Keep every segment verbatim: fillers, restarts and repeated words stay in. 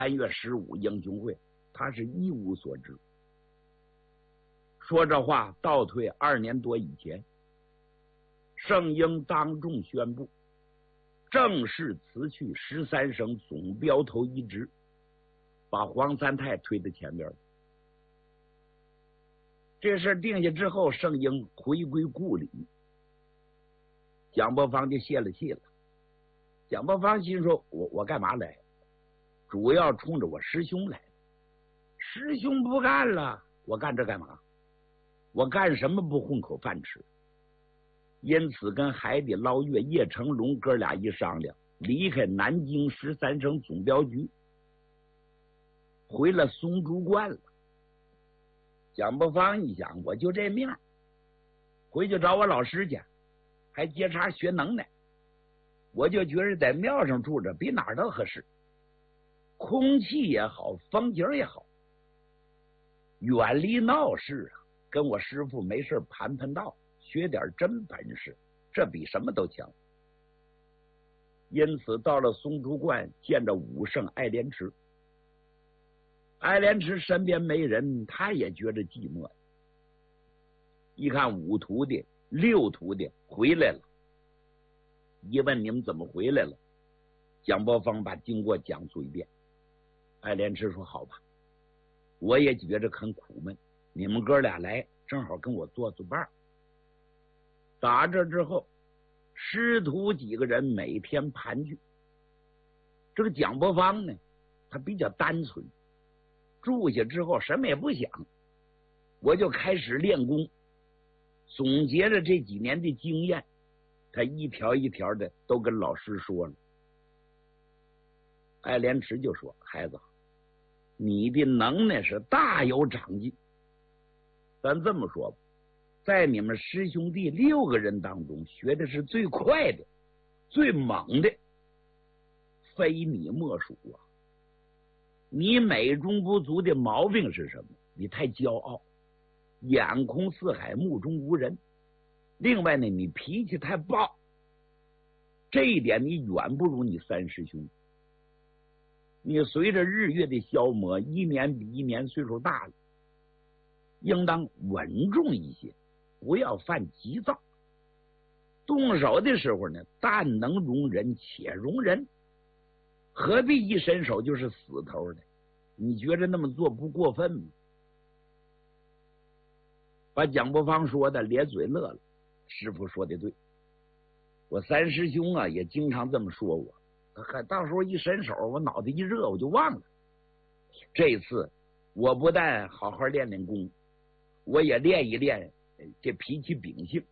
三月十五英雄会，他是一无所知。说这话倒退二年多以前，盛英当众宣布正式辞去十三省总镖头一职，把黄三泰推到前边。这事定下之后，盛英回归故里，蒋伯芳就泄了气了。蒋伯芳心说：我我干嘛来？主要冲着我师兄来。师兄不干了，我干这干嘛？我干什么不混口饭吃？因此跟海底捞月叶成龙哥俩一商量，离开南京十三省总镖局，回了松竹观了。蒋伯芳一想，我就这命，回去找我老师去，还接茬学能耐。我就觉得在庙上住着比哪儿都合适，空气也好，风景也好，远离闹市啊，跟我师父没事盘盘道，学点真本事，这比什么都强。因此到了松竹观，见着武圣爱莲池。爱莲池身边没人，他也觉着寂寞。一看五徒弟六徒弟回来了，一问你们怎么回来了，蒋伯芳把经过讲述一遍。爱莲池说：好吧，我也觉着很苦闷，你们哥俩来正好跟我做做伴。打这之后，师徒几个人每天盘踞。这个蒋伯芳呢，他比较单纯，住下之后什么也不想，我就开始练功，总结了这几年的经验，他一条一条的都跟老师说了。爱莲池就说：孩子，你的能耐是大有长进。咱这么说吧，在你们师兄弟六个人当中，学的是最快的最猛的，非你莫属啊。你美中不足的毛病是什么？你太骄傲，眼空四海，目中无人。另外呢，你脾气太暴，这一点你远不如你三师兄。你随着日月的消磨，一年比一年岁数大了，应当稳重一些，不要犯急躁。动手的时候呢，但能容人且容人，何必一伸手就是死头的？你觉得那么做不过分吗？把蒋伯芳说的咧嘴乐了。师傅说的对，我三师兄啊也经常这么说我，到时候一伸手，我脑袋一热我就忘了。这次我不但好好练练功，我也练一练这脾气秉性。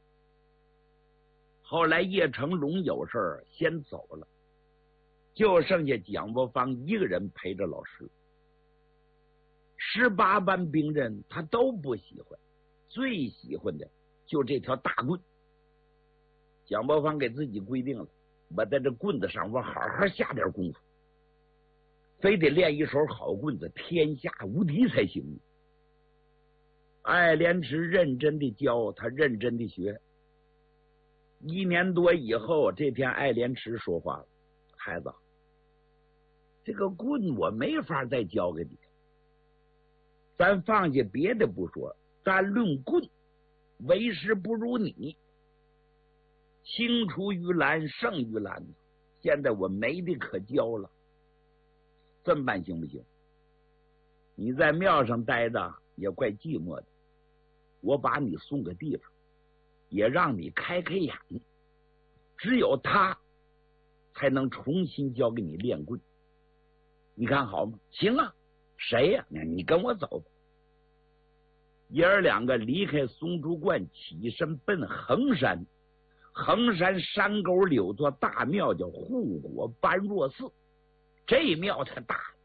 后来叶成龙有事儿先走了，就剩下蒋伯芳一个人陪着老师。十八般兵刃他都不喜欢，最喜欢的就这条大棍。蒋伯芳给自己规定了，我在这棍子上我好好下点功夫，非得练一手好棍子，天下无敌才行。爱莲池认真的教，他认真的学。一年多以后，这天爱莲池说话了：孩子，这个棍我没法再教给你，咱放下别的不说，单论棍，为师不如你，青出于蓝胜于蓝，现在我没的可教了。这么办行不行？你在庙上待着也怪寂寞的，我把你送个地方，也让你开开眼，只有他才能重新教给你练棍，你看好吗？行啊。谁呀、啊？你跟我走吧。爷儿两个离开松竹观，起身奔衡山。衡山山沟里有座大庙，叫护国般若寺。这庙太大了，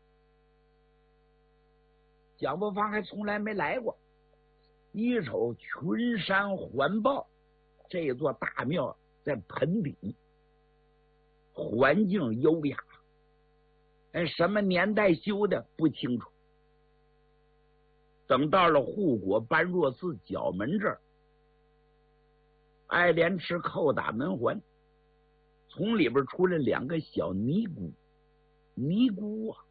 蒋伯芳还从来没来过。一瞅群山环抱，这座大庙在盆底，环境优雅。哎，什么年代修的不清楚。等到了护国般若寺角门这儿，爱莲池叩打门环，从里边出来两个小尼姑。尼姑啊，